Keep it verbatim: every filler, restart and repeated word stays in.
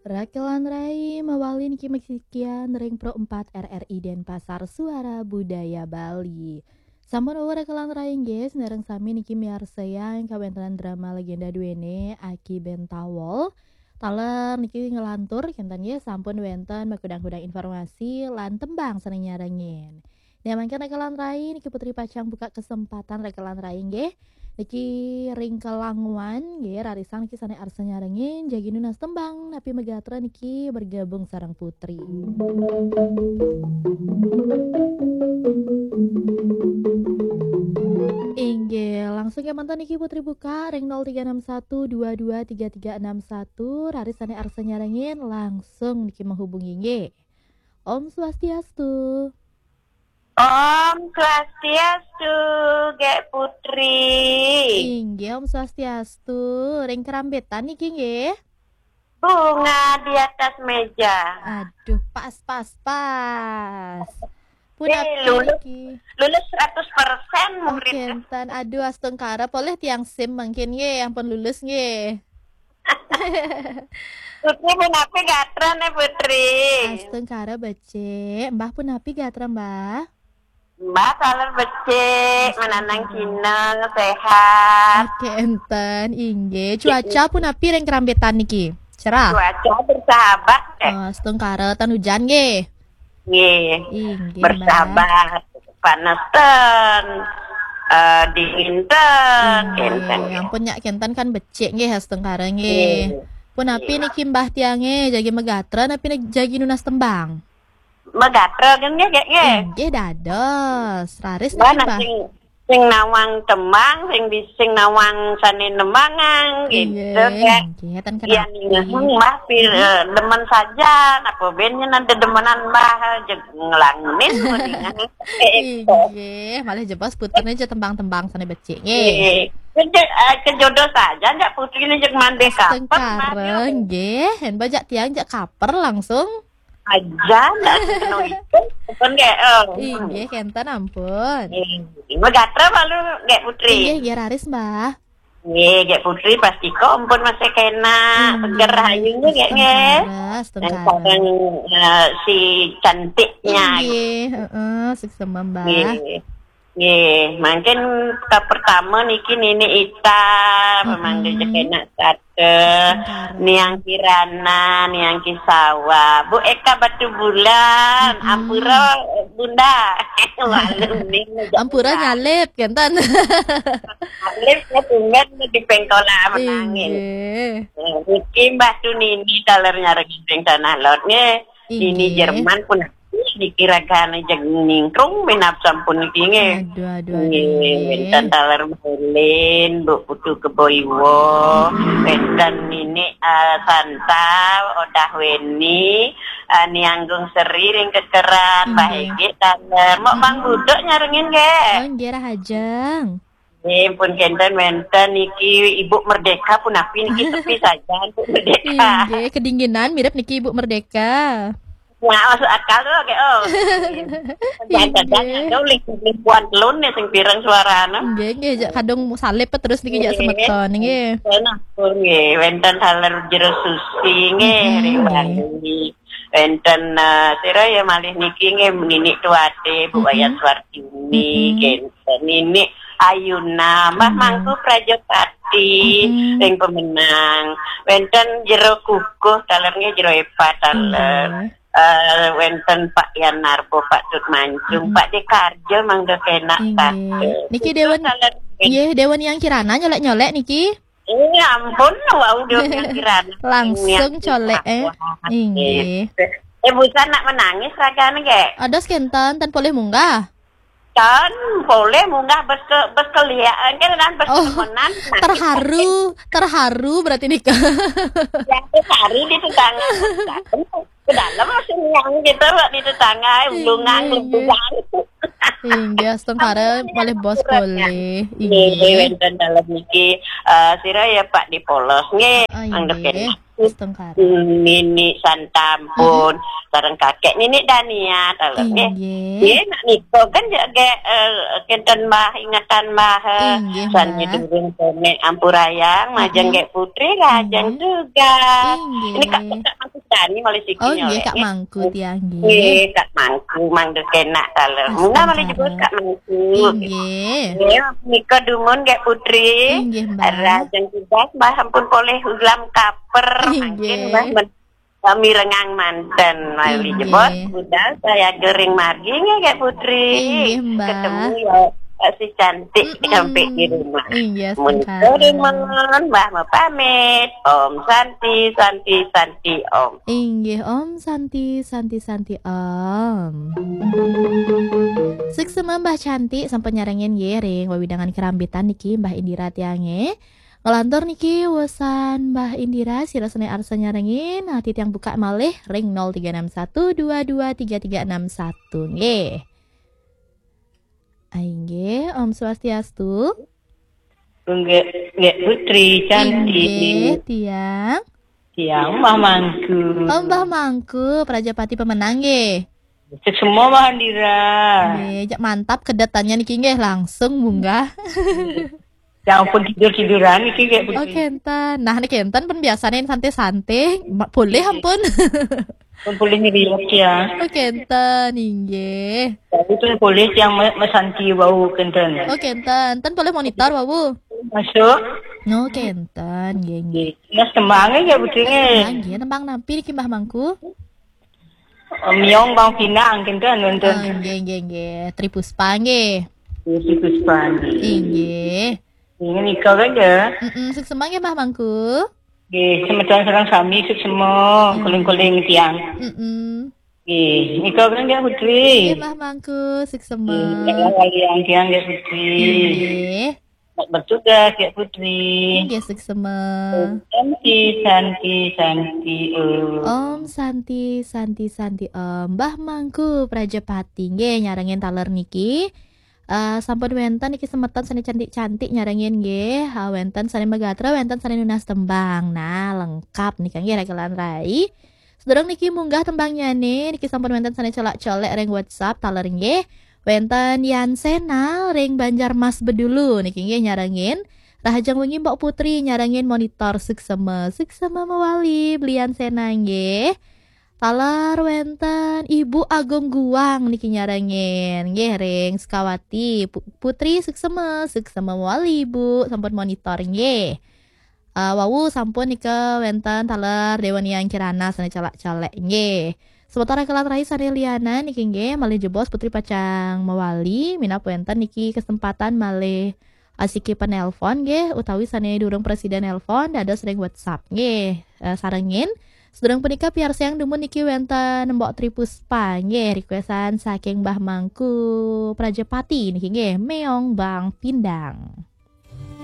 Rakelan Rai mawalin kimikian ring pro empat R R I Denpasar Suara Budaya Bali. Sampun uwa Rakelan Rai guys, nareng sami niki miarsayang kawentenan drama legenda duene Aki Bentawol. Taler niki ngelantur kentan ya sampun wenten makudang-kudang informasi lan tembang seneng nyarengin. Nah mangke Rakelan Rai niki Putri Pacang buka kesempatan Rakelan Rai nggih. Niki ring kelangwan nggih rarisan niki sane arsa nyarengin jagi nunas tembang napi megatra niki bergabung sareng Putri. Inggih, langsung ya mantan niki Putri buka ring nol tiga enam satu dua dua tiga tiga enam satu rarisane arsa nyarengin langsung niki menghubungi nggih. Om Swastiastu. Om Swastiastu, Gek Putri. Inggih, Om Swastiastu. Ring kerambetan niki nggih. Bunga di atas meja. Aduh, pas pas pas. Pun Eh, lulus, niki. lulus seratus persen murid. Kenten, aduh astengkara boleh tiang sim mungkin nggih ampun lulus nggih. Putri pun apa gatran ya Putri? Astengkara becek, Mbah pun api gatra Mbah. Mbak saler becek, menanang kineng, sehat. Kenten, inggih. Cuaca pun api ring kerambetan niki. Cerah. Cuaca bersahabat. Eh. Oh, astengkara tan hujan nggih. Nggih. Inggih, Bersahabat. Panas ten. Uh, dingin ten. Kenten. Inggih, ampun nyak kenten kan becek nggih astengkara nggih. Pun api niki Mbah tiange jagi megatra napi jagi nunas tembang. Megatra kan nggih nggih nggih. Nggih dados. Raris niki Mana Mbah. sing sing nawang tembang, sing sing nawang sane nemangan gitu kan. Nggih, ten Iya kenapa? nih, Mbah pil demen saja, apa bennya nanti demenan Mbah jeg ngelangin mendingan. Nggih, malah jebos puternya aja tembang-tembang sana becik nggih. Iya. Kejodoh saja ndak Putri ini jeg mande kapan. Tengkara nggih, hen bajak tiang jak kaper langsung. Aja ndak kena itu. Kan nggih. Nggih, kenten ampun. Megatra malu nggih Putri. Nggih, nggih raris Mbah. Nggih, Gek Putri pasti kok ampun masih kena seger hayunya Gek nggih. Sekarang uh, si cantiknya. Nggih, heeh, sukses Mbah. Nggih. Nggih, mungkin ke pertama niki Nini Ita memanggil mm-hmm. Jekena sate, Niang Kirana, Niang Kisawa, Bu Eka Batu Bulan, mm-hmm. Ampura Bunda. Ampura nyalip kenten. Nyalip ya tunggan di pengkola menangin. Niki Mbah Tu Nini daler nyareng ring tanah laut nggih. Ini Jerman pun dikirakan jeg ningkrung minap sampun niki nggih. Aduh aduh aduh. Nggih, taler Melin, Bu Putu Keboiwo, dan Nini uh, Santa, Odah Weni, uh, Nianggung Seri ring kekeran, Bahege taler. Mok Mang Budok nyarengin nggih. Oh, nggih Rahajeng. Nggih, pun kenten wenten niki Ibu Merdeka pun api niki tepi saja Ibu Merdeka. Nggih, kedinginan mirip niki Ibu Merdeka. Nah, masuk akal tuh kayak oh. Jangan-jangan lingkuan telun nih sing pirang suarana. Nggih, nggih kadung salip terus niki jak semeton nggih. Nah, nggih, wenten haler jero susi nggih riwani. Wenten sira ya malih niki nggih Nini Tuate, Bu Ayat Suartini, kenten Nini Ayuna, Mbah Mangku Prajopati, ring pemenang. Wenten jero kukuh taler nggih jero Epa taler. Uh, wenten Pak Yan Narbo, Pak Tut Mancung, mm-hmm. Pak Dekarjo mangga kena sate. Niki Dewan, iya Dewan yang Kirana nyolek-nyolek niki. Iya ampun, wow Dewan yang Kirana. Langsung colek eh. Inggih. Eh bukan nak menangis ragane ge. Ada skenten tan boleh munggah. Kan boleh munggah bes ke bes keliaan kan dan bes oh, temenan. Terharu, terharu berarti nikah. Ya terharu di tetangga. Ke dalam masih yang gitu di tetangga ulungan ulungan hingga setengkara boleh bos boleh nggih wenten dalam niki sira ya Pak dipolos nggih anggap kena setengkara Nini Santampun sareng kakek Nini Dania dalam nggih nggih nak niko kan jaga kenten Mbah ingatan Mbah sani durung kene Ampurayang majeng Gek Putri lajeng juga ini kak tani malih siki Oh nggih nyolek. Kak Mangku tiang nggih. Nggih, Kak Mangku mang kenak taler. Muna malih jebul Kak Mangku. Inggih. Nggih, nika dungun nggih Putri. Inggih, Mbak. Rajeng tugas Mbah ampun poleh ulam kaper. Mangkin Mbah Inggih. kami rengang manten malih Inggih. jebot. Budal saya gering margi nggih Kak Putri. Inggih, Mbak. Ketemu ya si cantik Mm-mm. sampai di rumah. Iya Mun sekali. mon Mbah mau pamit. Om Santi Santi Santi Om. Inggih Om Santi Santi Santi Om. Suksema Mbah cantik sampai nyarengin nggih ring wawidangan kerambitan niki Mbah Indira tiange. Ngelantur niki wesan Mbah Indira sirasane arsa nyarengin hati tiang buka malih ring nol tiga enam satu dua dua tiga tiga enam satu nggih. Aingge, Om Swastiastu. Nggih, nggih Putri Inggih, cantik. tiang. Tiang Mbah Mangku. Om Mbah Mangku, Prajapati pemenang nggih. Semua Mbah Andira. Nggih, jak mantap kedatannya niki nggih langsung munggah. Ya ampun tidur-tiduran iki nggih Oh Putri. kenten. Nah niki kenten pen biasane santai-santai, Ma- boleh ampun. Pun boleh ngeliat ya. Oh kenten inggih. Tapi tu boleh yang mesanti bau kenten. Oh kenten, ten boleh monitor wawu. Masuk. No kenten nggih nggih. Nggih. Nah semangat ya Putri Nah, nggih. nggih nembang nampi niki Mbah Mangku. Miong bang pinang kenten Oh kenten. nggih nggih nggih. Tripuspa nggih. Iki Puspan. Inggih. Ini nikah kan ya. Heeh, suksema nggih Mbah Mangku. Nggih, semeton sareng sami semua kuling-kuling tiang. Heeh. Nggih, nikah kan ya Nggih Putri. Mbah Mangku, suksema. Jangan kali yang tiang ya Putri. Nggih. Bertugas ya Putri. Nggih suksema. Santi, Santi, Santi. Oh. Om Santi Santi Santi Om Mbah Mangku Prajapati nggih nyarengin taler niki. Uh, sampun wenten iki semeton sane cantik-cantik nyarengin nggih. Ha wenten sane megatra, wenten sane nunas tembang. Nah, lengkap nih nggih rekelan rai. Sedurung niki munggah tembangnya nih, niki sampun wenten sane colak-colek ring WhatsApp taler nggih. Wenten Yan Sena ring Banjarmas Bedulu niki nggih nyarengin. Rahajang wengi Mbak Putri nyarengin monitor suksema. Suksema mewali belian Sena nggih. Talar wenten Ibu Agung Guang niki nyarengin nggih ring Sekawati Pu- Putri suksema suksema wali Ibu sampun monitor nggih. Uh, wawu sampun nika wenten talar Dewan Yang Kirana sane calak-calek nggih. Sementara kelat rai sane liana niki nggih malih jebos Putri Pacang mewali minap wenten niki kesempatan malih asiki penelpon nggih utawi sane durung presiden nelpon dados ring WhatsApp nggih. Uh, sarengin sedurung punika piar sayang demun niki wenten Mbok Tripuspa nggih requestan saking Mbah Mangku Prajapati niki nggih meong Bang Pindang.